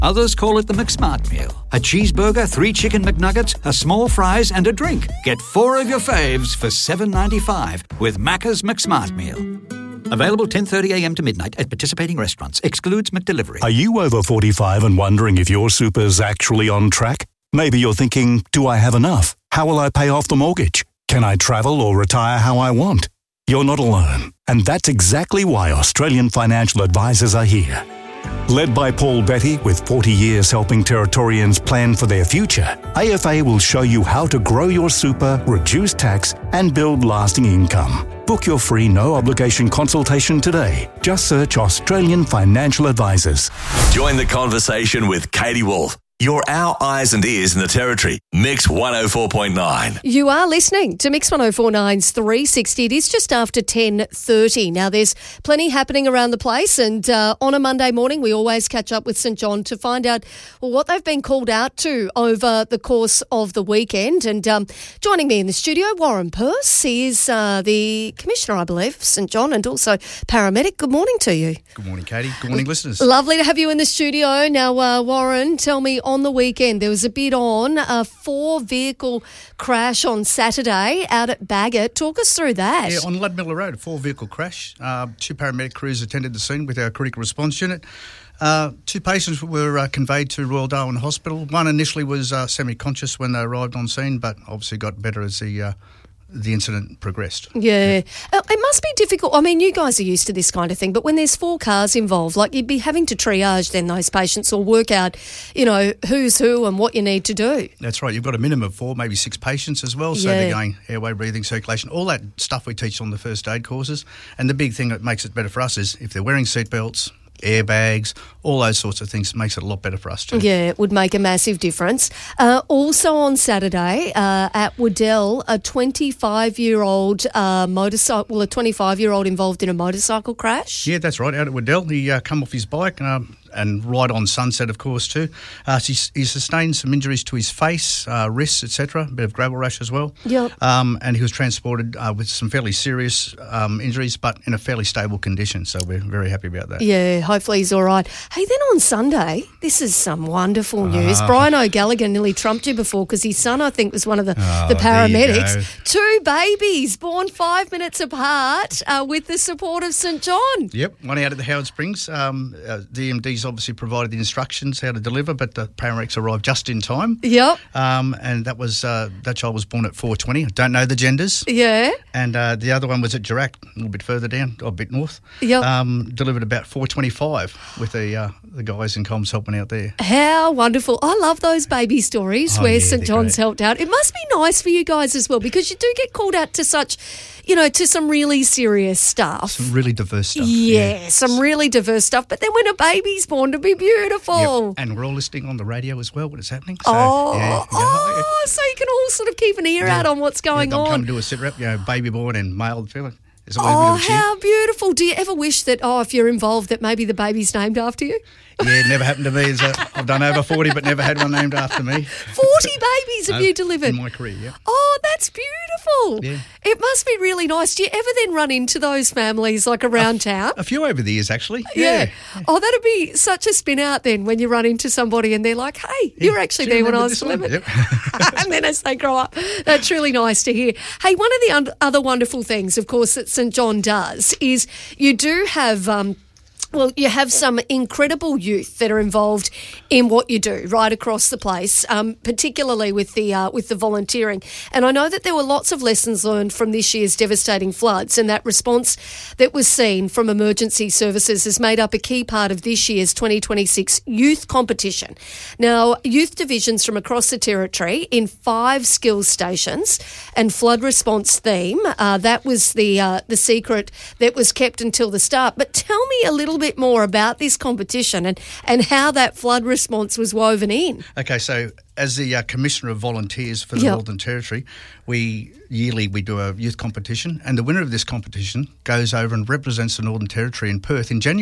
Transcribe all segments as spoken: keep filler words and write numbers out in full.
Others call it the McSmart Meal. A cheeseburger, three chicken McNuggets, a small fries and a drink. Get four of your faves for seven dollars ninety-five with Macca's McSmart Meal. Available ten thirty a m to midnight at participating restaurants. Excludes McDelivery. Are you over forty-five and wondering if your super's actually on track? Maybe you're thinking, do I have enough? How will I pay off the mortgage? Can I travel or retire how I want? You're not alone. And that's exactly why Australian financial advisors are here. Led by Paul Betty, with forty years helping Territorians plan for their future, A F A will show you how to grow your super, reduce tax, and build lasting income. Book your free no-obligation consultation today. Just search Australian Financial Advisors. Join the conversation with Katie Wolf. You're our eyes and ears in the Territory. Mix one oh four point nine. You are listening to Mix one oh four point nine's three sixty. It is just after ten thirty. Now, there's plenty happening around the place, and uh, on a Monday morning, we always catch up with St John to find out well, what they've been called out to over the course of the weekend. And um, joining me in the studio, Warren Purse. He is uh, the Commissioner, I believe, of St John, and also paramedic. Good morning to you. Good morning, Katie. Good morning, listeners. Lovely to have you in the studio. Now, uh, Warren, tell me, on the weekend, there was a bid on a four-vehicle crash on Saturday out at Bagot. Talk us through that. Yeah, on Ludmilla Road, a four-vehicle crash. Uh, two paramedic crews attended the scene with our critical response unit. Uh, two patients were uh, conveyed to Royal Darwin Hospital. One initially was uh, semi-conscious when they arrived on scene, but obviously got better as the uh, the incident progressed. Yeah. yeah. Uh, it must be difficult. I mean, you guys are used to this kind of thing, but when there's four cars involved, like you'd be having to triage then those patients or work out, you know, who's who and what you need to do. That's right. You've got a minimum of four, maybe six patients as well. So yeah. they're going airway, breathing, circulation, all that stuff we teach on the first aid courses. And the big thing that makes it better for us is if they're wearing seatbelts, airbags, all those sorts of things, makes it a lot better for us too. Yeah, it would make a massive difference. Uh, also on Saturday uh, at Waddell, a twenty-five-year-old uh, motorcycle, well, a twenty-five-year-old involved in a motorcycle crash. Yeah, that's right. Out at Waddell, he uh, come off his bike um, and right on Sunset, of course, too. Uh, he, he sustained some injuries to his face, uh, wrists, et cetera. A bit of gravel rash as well. Yep. Um, and he was transported uh, with some fairly serious um, injuries, but in a fairly stable condition. So we're very happy about that. Yeah, hopefully he's all right. Hey, then on Sunday, this is some wonderful news. Uh, Brian O'Gallagher nearly trumped you before because his son, I think, was one of the, oh, the paramedics. Two babies born five minutes apart uh, with the support of St John. Yep, one out at the Howard Springs. Um, uh, D M D's obviously provided the instructions how to deliver, but the paramedics arrived just in time. Yep. Um, and that was uh, that child was born at four twenty. I don't know the genders. Yeah. And uh, the other one was at Jerac, a little bit further down, or a bit north. Yep. Um, delivered about four twenty-five with the uh, the guys in comms helping out there. How wonderful. I love those baby stories oh, where yeah, St John's great. helped out. It must be nice for you guys as well because you do get called out to such, you know, to some really serious stuff. Some really diverse stuff. Yeah, yeah. some really diverse stuff. But then when a baby's born, to be beautiful. Yep. And we're all listening on the radio as well when it's happening. So, oh, yeah, oh, so you can all sort of keep an ear yeah. out on what's going yeah, on. Come do a sit rep, you know, baby born and male feeling. Oh, how beautiful. Do you ever wish that, oh, if you're involved, that maybe the baby's named after you? Yeah, never happened to me. As a, I've done over forty, but never had one named after me. forty babies have no, you delivered? In my career, yeah. Oh, that's beautiful. Yeah. It must be really nice. Do you ever then run into those families like around a, town? A few over the years, actually. Yeah. yeah. Oh, that'd be such a spin out then when you run into somebody and they're like, hey, yeah. you were actually there when I was delivered. Yep. And then as they grow up, that's really nice to hear. Hey, one of the un- other wonderful things, of course, that St John does is you do have... Um, Well, you have some incredible youth that are involved in what you do right across the place, um, particularly with the uh, with the volunteering. And I know that there were lots of lessons learned from this year's devastating floods, and that response that was seen from emergency services has made up a key part of this year's twenty twenty-six youth competition. Now, youth divisions from across the Territory in five skills stations and flood response theme. Uh, that was the uh, the secret that was kept until the start. But tell me a little bit more about this competition and, and how that flood response was woven in. Okay, so as the uh, Commissioner of Volunteers for the yep. Northern Territory, we yearly we do a youth competition, and the winner of this competition goes over and represents the Northern Territory in Perth in January.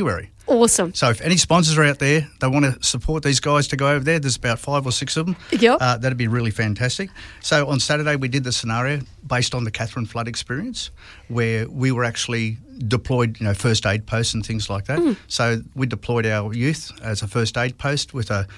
Awesome. So if any sponsors are out there, they want to support these guys to go over there, there's about five or six of them. Yep. Uh, that'd be really fantastic. So on Saturday, we did the scenario based on the Catherine Flood experience, where we were actually deployed, you know, first aid posts and things like that. Mm. So we deployed our youth as a first aid post with a